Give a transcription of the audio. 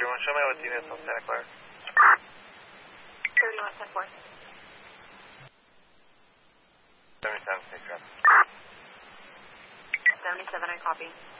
everyone. Show me what units on Santa Clara. 31-10-4. 77, take traffic. 77, I copy.